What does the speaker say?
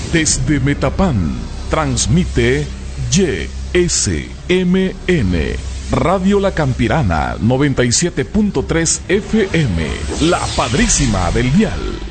Desde Metapán, transmite YSMN, Radio La Campirana, 97.3 FM, La Padrísima del Dial.